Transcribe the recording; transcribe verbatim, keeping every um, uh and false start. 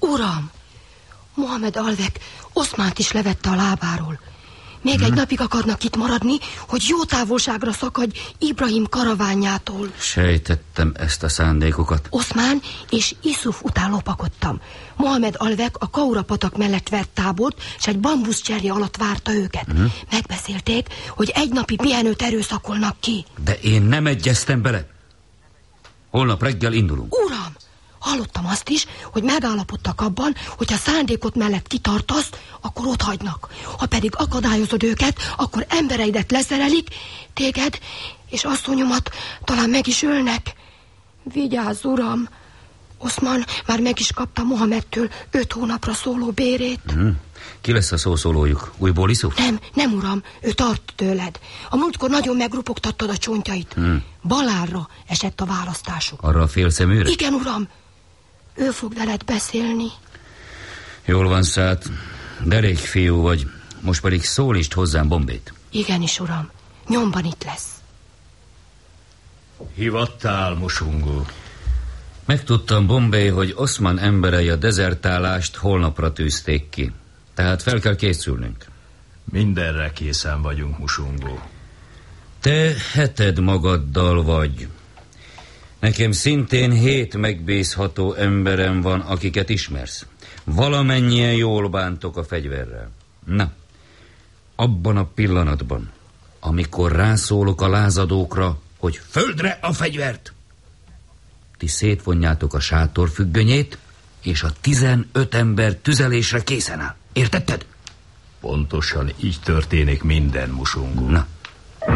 Uram, Mohamed Alvek Oszmánt is levette a lábáról. Még hmm. egy napig akarnak itt maradni, hogy jó távolságra szakadj Ibrahim karaványától. Sejtettem ezt a szándékokat. Oszmán és Iszuf után lopakodtam. Mohamed Alvek a Kaura patak mellett vert tábort, és egy bambuszcserje alatt várta őket. Hmm. Megbeszélték, hogy egy napi pihenőt erőszakolnak ki. De én nem egyeztem bele. Holnap reggel indulunk. Uram, hallottam azt is, hogy megállapodtak abban, hogy ha szándékot mellett kitartasz, akkor ott hagynak. Ha pedig akadályozod őket, akkor embereidet leszerelik, téged és asszonyomat talán meg is ölnek. Vigyázz, uram! Oszman már meg is kapta Mohamedtől öt hónapra szóló bérét. Hmm. Ki lesz a szószólójuk? Újból Iszuf? Nem, nem, uram, ő tart tőled. A múltkor nagyon megrupogtattad a csontjait. Hmm. Balárra esett a választásuk. Arra a félszeműre? Igen, uram. Ő fog veled beszélni. Jól van, Szát. Derék fiú vagy. Most pedig szólítsd hozzám Bombét. Igenis, uram. Nyomban itt lesz. Hivattál, Musungu? Megtudtam, Bombé, hogy Oszman emberei a dezertálást holnapra tűzték ki. Tehát fel kell készülnünk. Mindenre készen vagyunk, Musungu. Te heted magaddal vagy. Nekem szintén hét megbízható emberem van, akiket ismersz. Valamennyien jól bántok a fegyverrel. Na, abban a pillanatban, amikor rászólok a lázadókra, hogy földre a fegyvert, ti szétvonjátok a sátor függönyét, és a tizenöt ember tüzelésre készen áll. Értetted? Pontosan így történik minden, Musungu. Na,